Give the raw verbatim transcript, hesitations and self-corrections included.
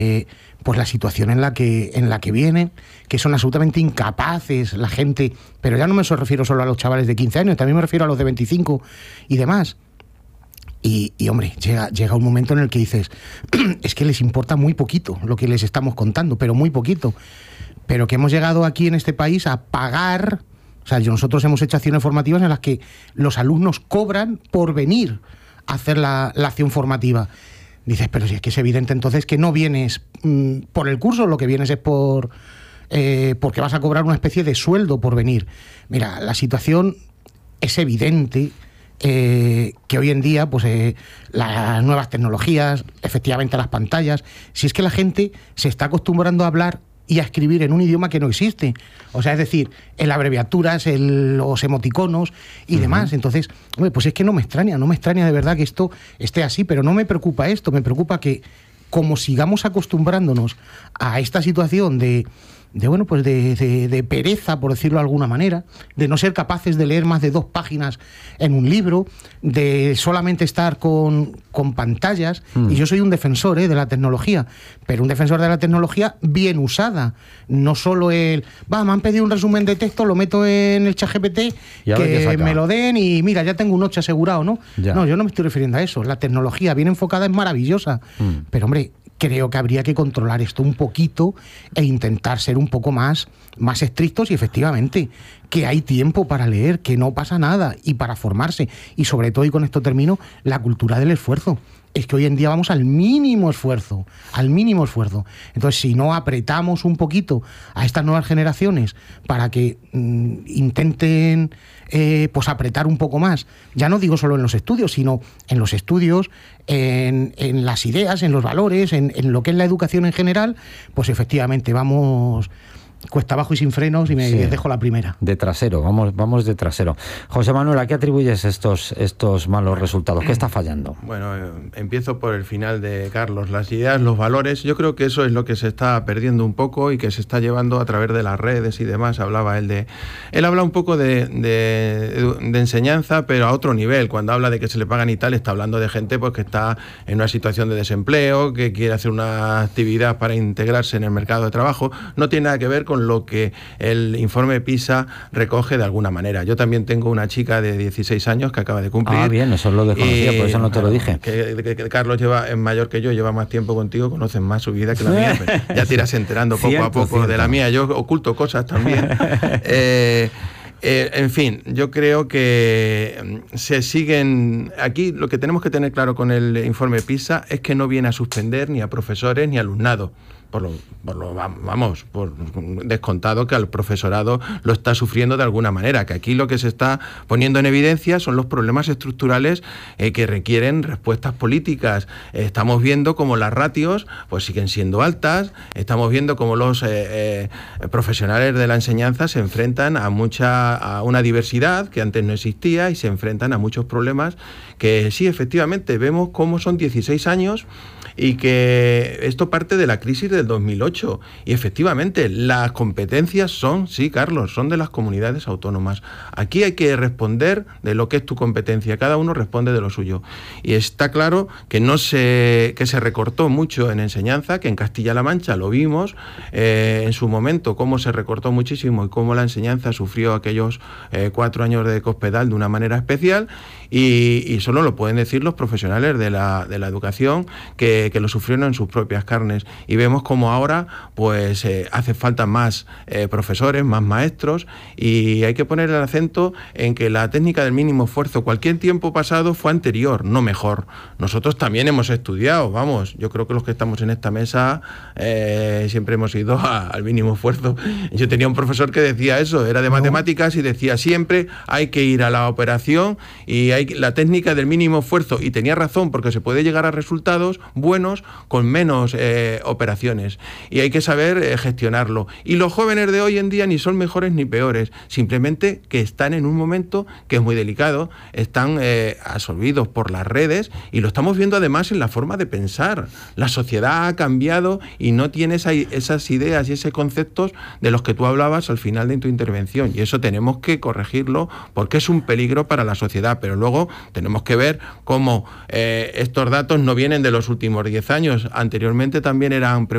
Eh, pues la situación en la que en la que vienen, que son absolutamente incapaces la gente, pero ya no me refiero solo a los chavales de quince años, también me refiero a los de veinticinco y demás. Y, y hombre, llega, llega un momento en el que dices, es que les importa muy poquito lo que les estamos contando, pero muy poquito. Pero que hemos llegado aquí en este país a pagar, o sea, nosotros hemos hecho acciones formativas en las que los alumnos cobran por venir a hacer la, la acción formativa. Dices, pero si es que es evidente entonces que no vienes mmm, por el curso, lo que vienes es por eh, porque vas a cobrar una especie de sueldo por venir. Mira, la situación es evidente eh, que hoy en día, pues eh, las nuevas tecnologías, efectivamente las pantallas, si es que la gente se está acostumbrando a hablar y a escribir en un idioma que no existe. O sea, es decir, en las abreviaturas, en los emoticonos y uh-huh. demás. Entonces, hombre, pues es que no me extraña, no me extraña de verdad que esto esté así, pero no me preocupa esto, me preocupa que como sigamos acostumbrándonos a esta situación de, de bueno, pues de, de, de pereza, por decirlo de alguna manera, de no ser capaces de leer más de dos páginas en un libro, de solamente estar con, con pantallas, mm. y yo soy un defensor eh, de la tecnología, pero un defensor de la tecnología bien usada, no solo el, va, me han pedido un resumen de texto, lo meto en el ChatGPT, que me lo den y mira, ya tengo un ocho asegurado, ¿no? Ya. No, yo no me estoy refiriendo a eso, la tecnología bien enfocada es maravillosa, mm. pero hombre, creo que habría que controlar esto un poquito e intentar ser un poco más, más estrictos y efectivamente que hay tiempo para leer, que no pasa nada y para formarse. Y sobre todo, y con esto termino, la cultura del esfuerzo. Es que hoy en día vamos al mínimo esfuerzo, al mínimo esfuerzo. Entonces, si no apretamos un poquito a estas nuevas generaciones para que mmm, intenten eh, pues apretar un poco más, ya no digo solo en los estudios, sino en los estudios, en, en las ideas, en los valores, en, en lo que es la educación en general, pues efectivamente vamos cuesta abajo y sin frenos y me sí. dejo la primera. De trasero, vamos, vamos de trasero. José Manuel, ¿a qué atribuyes estos, estos malos resultados? ¿Qué está fallando? Bueno, eh, empiezo por el final de Carlos. Las ideas, los valores, yo creo que eso es lo que se está perdiendo un poco y que se está llevando a través de las redes y demás. Hablaba él de... Él habla un poco de, de, de enseñanza, pero a otro nivel. Cuando habla de que se le pagan y tal, está hablando de gente pues que está en una situación de desempleo, que quiere hacer una actividad para integrarse en el mercado de trabajo. No tiene nada que ver con con lo que el informe PISA recoge de alguna manera. Yo también tengo una chica de dieciséis años que acaba de cumplir. Ah, bien, eso lo desconocía, y, por eso no te lo dije. Que, que, que Carlos lleva, es mayor que yo, lleva más tiempo contigo, conoces más su vida que la mía, pero ya te irás enterando poco cierto, a poco cierto. de la mía. Yo oculto cosas también. eh, Eh, en fin, yo creo que se siguen... Aquí lo que tenemos que tener claro con el informe PISA es que no viene a suspender ni a profesores ni a alumnado. Por lo, por lo, vamos, por descontado que al profesorado lo está sufriendo de alguna manera, que aquí lo que se está poniendo en evidencia son los problemas estructurales eh, que requieren respuestas políticas. Eh, estamos viendo cómo las ratios pues siguen siendo altas, estamos viendo cómo los eh, eh, profesionales de la enseñanza se enfrentan a mucha a una diversidad que antes no existía y se enfrentan a muchos problemas que sí, efectivamente, vemos cómo son dieciséis años y que esto parte de la crisis del dos mil ocho y efectivamente las competencias son, sí, Carlos, son de las comunidades autónomas. Aquí hay que responder de lo que es tu competencia, cada uno responde de lo suyo. Y está claro que no se, que se recortó mucho en enseñanza, que en Castilla-La Mancha lo vimos eh, en su momento, cómo se recortó muchísimo y cómo la enseñanza sufrió aquellos eh, cuatro años de Cospedal de una manera especial y, y solo lo pueden decir los profesionales de la, de la educación que que lo sufrieron en sus propias carnes y vemos como ahora pues eh, hace falta más eh, profesores, más maestros y hay que poner el acento en que la técnica del mínimo esfuerzo cualquier tiempo pasado fue anterior, no mejor. Nosotros también hemos estudiado, vamos, yo creo que los que estamos en esta mesa eh, siempre hemos ido a, al mínimo esfuerzo. Yo tenía un profesor que decía eso, era de matemáticas y decía siempre hay que ir a la operación y hay la técnica del mínimo esfuerzo y tenía razón porque se puede llegar a resultados buenos con menos eh, operaciones y hay que saber eh, gestionarlo. Y los jóvenes de hoy en día ni son mejores ni peores, simplemente que están en un momento que es muy delicado, están eh, absorbidos por las redes y lo estamos viendo además en la forma de pensar. La sociedad ha cambiado y no tiene esa, esas ideas y esos conceptos de los que tú hablabas al final de tu intervención y eso tenemos que corregirlo porque es un peligro para la sociedad, pero luego tenemos que ver cómo eh, estos datos no vienen de los últimos diez años, anteriormente también eran